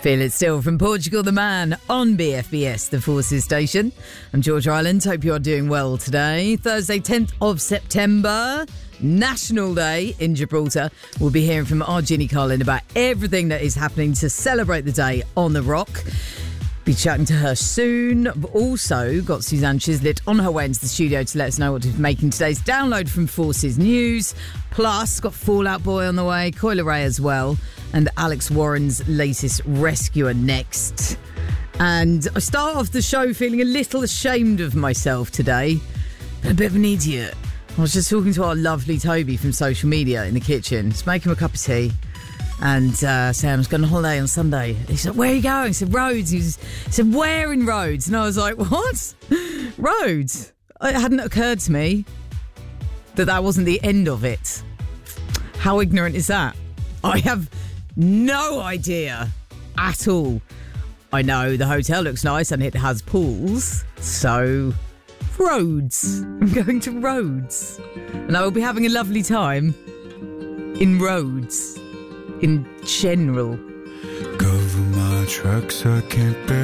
Feel it still from Portugal the Man on BFBS, the Forces station. I'm George Ireland. Hope you are doing well today. Thursday, 10th of September, National Day in Gibraltar. We'll be hearing from our Ginny Carlin about everything that is happening to celebrate the day on the rock. Be chatting to her soon. I've also got Suzanne Chislett on her way into the studio to let us know what she's making today's download from Forces News. Plus, got Fall Out Boy on the way, Coi Leray as well, and Alex Warren's latest Rescuer next. And I start off the show feeling a little ashamed of myself today. A bit of an idiot. I was just talking to our lovely Toby from social media in the kitchen. Just making him a cup of tea. And saying I was going on holiday on Sunday. He said, "Where are you going?" I said, "Rhodes." He said, "Where in Rhodes?" And I was like, "What? Rhodes?" It hadn't occurred to me that wasn't the end of it. How ignorant is that? I have no idea at all. I know the hotel looks nice and it has pools. So, Rhodes. I'm going to Rhodes. And I will be having a lovely time in Rhodes. In general. Cover my tracks, I can't bear